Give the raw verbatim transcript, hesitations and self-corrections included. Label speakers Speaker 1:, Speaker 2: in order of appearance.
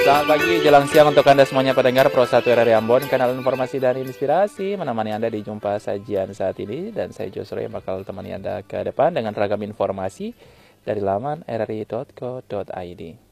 Speaker 1: Selamat pagi, jelang siang untuk Anda semuanya pendengar Pro satu R R I Ambon, kanal informasi dan inspirasi menemani Anda di jumpa sajian saat ini. Dan saya Josro yang bakal temani Anda ke depan dengan ragam informasi dari laman r r i dot co dot i d.